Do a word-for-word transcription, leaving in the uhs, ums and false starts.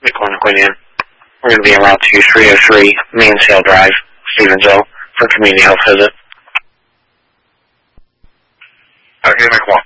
McCormick Indian. We're going to be en route to three oh three Mainsail Drive, Stevensville, for community health visit. Okay, Mc one.